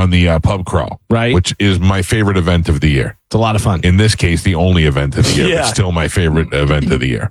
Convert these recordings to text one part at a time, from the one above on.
on the pub crawl, Right. which is my favorite event of the year. It's a lot of fun. In this case, the only event of the year, Yeah. but still my favorite event of the year.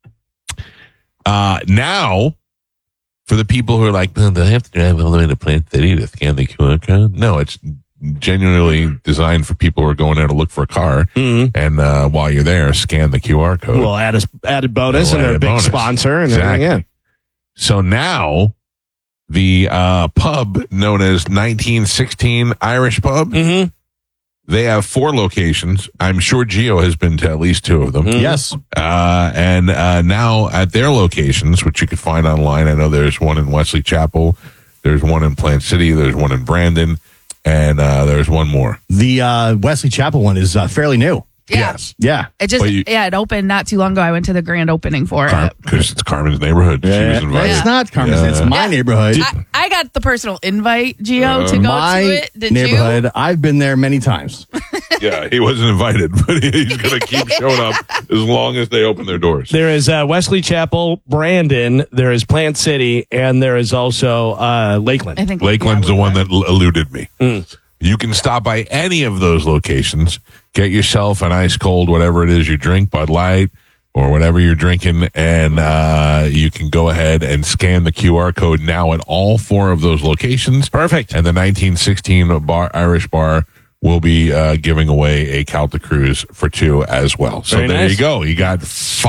Now, for the people who are like, do I have to drive all the way to Plant City to scan the QR code? No, it's genuinely designed for people who are going there to look for a car. Mhm. And while you're there, scan the QR code. We'll add a added bonus, We'll and add they're a a big bonus. sponsor, and Exactly. everything. So now, the pub known as 1916 Irish Pub, Yeah. Mm-hmm. they have 4 locations. I'm sure Gio has been to at least 2 of them. Yes. And now at their locations, which you can find online, I know there's one in Wesley Chapel, there's one in Plant City, there's one in Brandon, and there's one more. The Wesley Chapel one is fairly new. Yeah. Yes. Yeah. It just, it opened not too long ago. I went to the grand opening for it. Because it's Carmen's neighborhood. She was invited. It's not Carmen's. Yeah. It's my neighborhood. I got the personal invite, Gio, to go my to it. Did neighborhood. you? I've been there many times. Yeah, he wasn't invited, but he's going to keep showing up as long as they open their doors. There is Wesley Chapel, Brandon. There is Plant City, and there is also Lakeland. I think Lakeland's the one that eluded me. Mm. You can stop by any of those locations, get yourself an ice cold, whatever it is you drink, Bud Light or whatever you're drinking, and you can go ahead and scan the QR code now at all 4 of those locations. Perfect. And the 1916 Irish Bar will be giving away a Calta Cruise for 2 as well. So Very there nice. you go. You got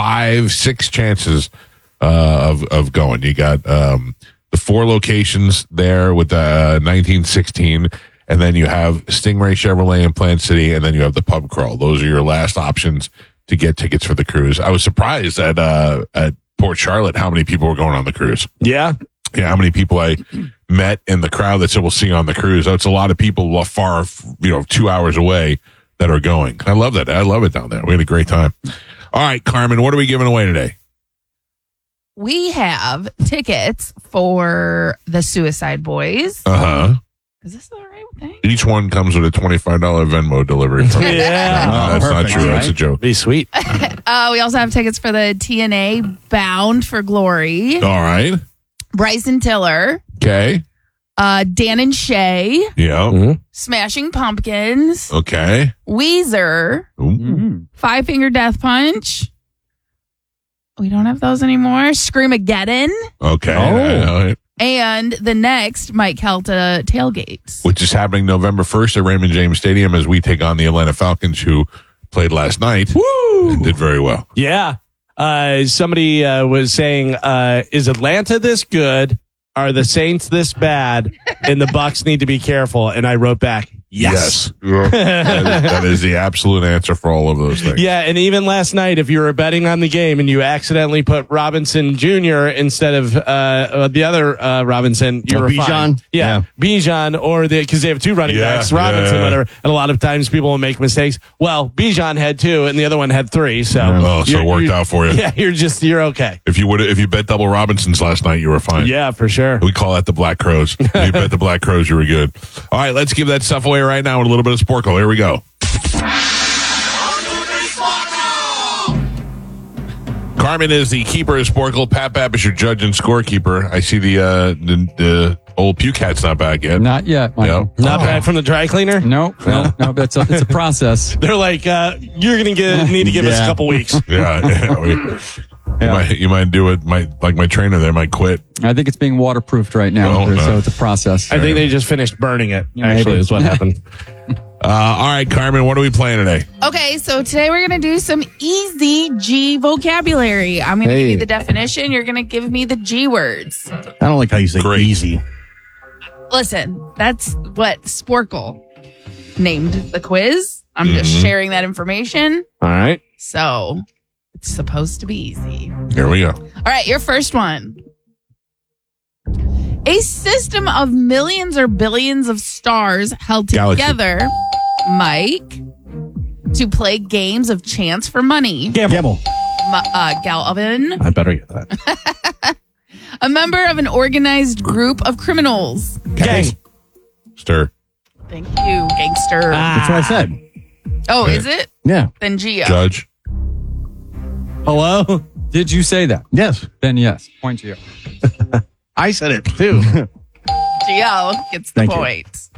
5-6 chances of going. You got the 4 locations there with the 1916. And then you have Stingray Chevrolet in Plant City, and then you have the pub crawl. Those are your last options to get tickets for the cruise. I was surprised at Port Charlotte how many people were going on the cruise. Yeah. Yeah, how many people I met in the crowd that said we'll see you on the cruise. It's a lot of people far, 2 hours away that are going. I love that. I love it down there. We had a great time. All right, Carmen, what are we giving away today? We have tickets for the Suicide Boys. Uh-huh. Is this the right thing? Each one comes with a $25 Venmo delivery. Yeah. No, that's not perfect, true. right? That's a joke. Be sweet. We also have tickets for the TNA Bound for Glory. All right. Bryson Tiller. Okay. Dan and Shay. Yeah. Smashing Pumpkins. Okay. Weezer. Ooh. Five Finger Death Punch. We don't have those anymore. Screamageddon. Okay. Oh. All right. And the next Mike Kelta tailgates. Which is happening November 1st at Raymond James Stadium as we take on the Atlanta Falcons, who played last night and did very well. Yeah. Somebody was saying, is Atlanta this good? Are the Saints this bad? And the Bucks need to be careful. And I wrote back, yes. that is the absolute answer for all of those things. Yeah, and even last night, if you were betting on the game and you accidentally put Robinson Jr. instead of the other Robinson, you were fine. Bijan? Yeah, Bijan, or because they have 2 running backs, Robinson, whatever. And a lot of times people will make mistakes. Well, Bijan had 2, and the other one had 3. So, Oh, so it worked out for you. Yeah, you're okay. If you bet double Robinsons last night, you were fine. Yeah, for sure. We call that the Black Crows. If you bet the Black Crows, you were good. All right, let's give that stuff away right now with a little bit of Sporkle. Here we go. Carmen is the keeper of Sporkle. Pat Babb is your judge and scorekeeper. I see the old puke hat's not back yet. Not yet, Michael. Yep. Not bad from the dry cleaner. No, it's a process. They're like, you're going to need to give us a couple weeks. You might do it. Like my trainer there might quit. I think it's being waterproofed right now, Oh, no. so it's a process. I think they just finished burning it, actually, Maybe. is what happened. All right, Carmen, what are we playing today? Okay, so today we're going to do some easy G vocabulary. I'm going to give you the definition. You're going to give me the G words. I don't like how you say Great. easy. Listen, that's what Sporkle named the quiz. I'm just sharing that information. All right. So it's supposed to be easy. Here we go. All right, your first one. A system of millions or billions of stars held Galaxy. together, Mike, to play games of chance for money. Gamble. Galvin, I better get that. a member of an organized group of criminals. Gang. Stir. Thank you, gangster. That's what I said. Oh, is it? Yeah. Then Gio. Judge. Hello? Did you say that? Yes. Then yes. Point to you. I said it too. Gio gets the Thank you. point.